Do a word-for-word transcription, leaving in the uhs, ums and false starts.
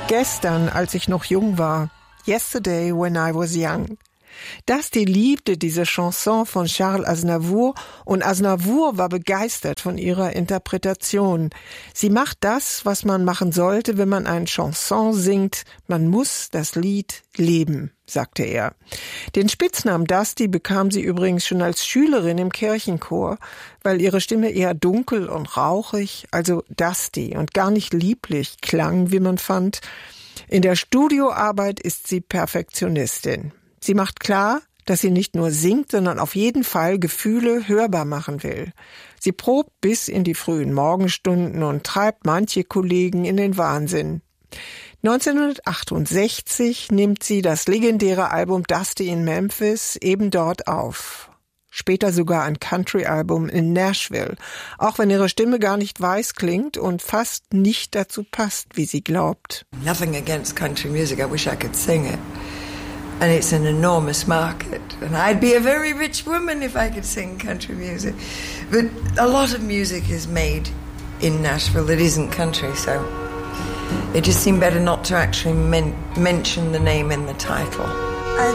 Gestern, als ich noch jung war. Yesterday when I was young. Dusty liebte diese Chanson von Charles Aznavour und Aznavour war begeistert von ihrer Interpretation. Sie macht das, was man machen sollte, wenn man eine Chanson singt. Man muss das Lied leben, sagte er. Den Spitznamen Dusty bekam sie übrigens schon als Schülerin im Kirchenchor, weil ihre Stimme eher dunkel und rauchig, also Dusty und gar nicht lieblich klang, wie man fand. In der Studioarbeit ist sie Perfektionistin. Sie macht klar, dass sie nicht nur singt, sondern auf jeden Fall Gefühle hörbar machen will. Sie probt bis in die frühen Morgenstunden und treibt manche Kollegen in den Wahnsinn. neunzehnhundertachtundsechzig nimmt sie das legendäre Album Dusty in Memphis eben dort auf. Später sogar ein Country-Album in Nashville, auch wenn ihre Stimme gar nicht weiß klingt und fast nicht dazu passt, wie sie glaubt. Nothing against country music, I wish I could sing it. And it's an enormous market. And I'd be a very rich woman if I could sing country music. But a lot of music is made in Nashville that isn't country, so it just seemed better not to actually men- mention the name in the title.